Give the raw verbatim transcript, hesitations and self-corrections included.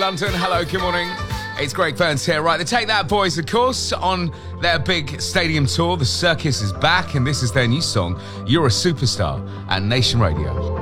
London. Hello, good morning. It's Greg Burns here. Right, the Take That Boys, of course, on their big stadium tour. The circus is back, and this is their new song, You're a Superstar, at Nation Radio.